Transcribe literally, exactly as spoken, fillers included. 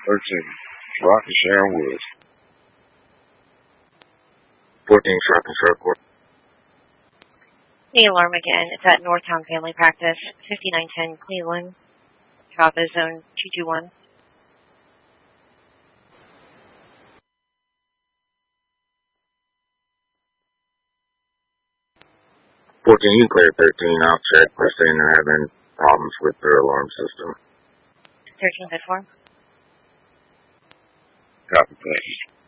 thirteen, Rocky Sharon Woods. fourteen, Shocking Circle. The alarm again. It's at Northtown Family Practice, fifty-nine ten Cleveland, Java Zone two two one. fourteen, you clear thirteen. I'll check. They're saying they're having problems with their alarm system. thirteen, good form. Copy, thank you.